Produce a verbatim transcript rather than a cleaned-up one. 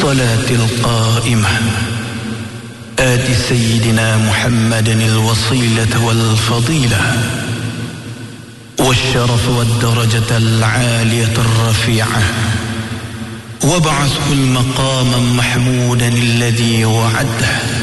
الصلاة القائمة آت سيدنا محمدا الوصيلة والفضيلة والشرف والدرجة العالية الرفيعة وابعثه المقام محمودا الذي وعده.